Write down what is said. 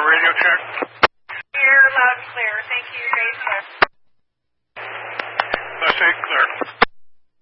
radio check. You're loud and clear. Thank you.